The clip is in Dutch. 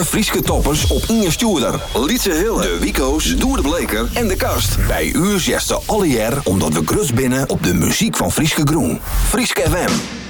Frieske toppers op Inge Stoerder, Lietse Hille, de Wico's, Doer de Bleker en de Kast. Bij u zesde alle jaar omdat we grut binnen op de muziek van Frieske Groen. Frieske FM.